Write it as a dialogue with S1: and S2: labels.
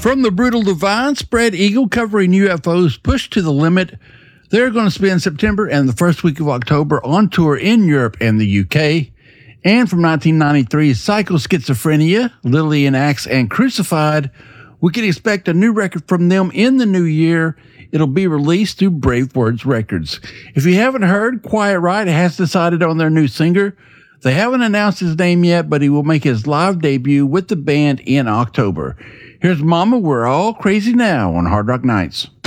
S1: From the Brutal Divine, Spread Eagle covering UFOs pushed to the limit. They're going to spend September and the first week of October on tour in Europe and the UK. And from 1993, Psycho Schizophrenia, Lillian Axe, and Crucified. We can expect a new record from them in the new year. It'll be released through Brave Words Records. If you haven't heard, Quiet Riot has decided on their new singer. They haven't announced his name yet, but he will make his live debut with the band in October. Here's Mama, We're All Crazy Now on Hard Rock Nights.